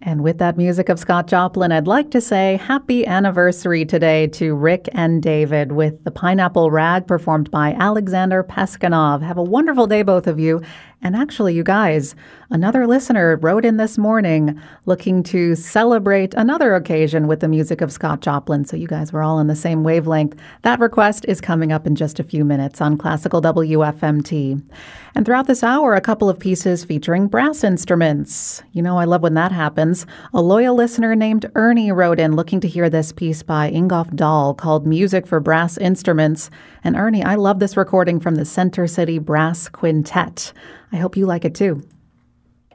And with that music of Scott Joplin, I'd like to say happy anniversary today to Rick and David with the Pineapple Rag performed by Alexander Peskanov. Have a wonderful day, both of you. And actually, you guys, another listener wrote in this morning looking to celebrate another occasion with the music of Scott Joplin. So you guys were all on the same wavelength. That request is coming up in just a few minutes on Classical WFMT. And throughout this hour, a couple of pieces featuring brass instruments. You know, I love when that happens. A loyal listener named Ernie wrote in looking to hear this piece by Ingolf Dahl called Music for Brass Instruments. And Ernie, I love this recording from the Center City Brass Quintet. I hope you like it too.